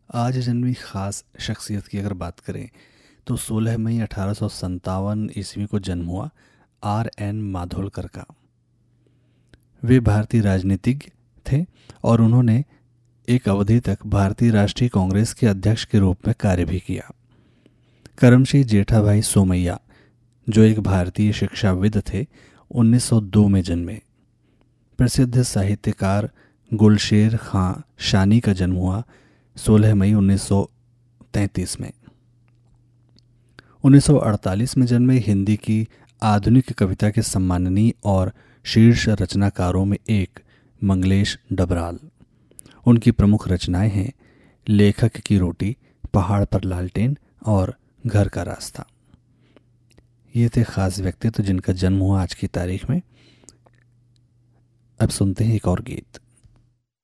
आज जन्मी खास शख्सियत की अगर बात करें तो 16 मई 1857 ईस्वी को जन्म हुआ R.N. माधोलकर का। वे भारतीय राजनीतिज्ञ थे और उन्होंने एक अवधि तक भारतीय राष्ट्रीय कांग्रेस के अध्यक्ष के रूप में कार्य भी किया। करमश्री जेठाभाई सोमैया, जो एक भारतीय शिक्षाविद थे, 1902 में जन्मे। प्रसिद्ध साहित्यकार गुलशेर खां शानी का जन्म हुआ 16 मई 1933 में। 1948 में जन्मे हिंदी की आधुनिक कविता के सम्माननीय और शीर्ष रचनाकारों में एक मंगलेश डबराल। उनकी प्रमुख रचनाएं हैं लेखक की रोटी, पहाड़ पर लालटेन और घर का रास्ता। ये थे खास व्यक्तित्व जिनका जन्म हुआ आज की तारीख में। अब सुनते हैं एक और गीत।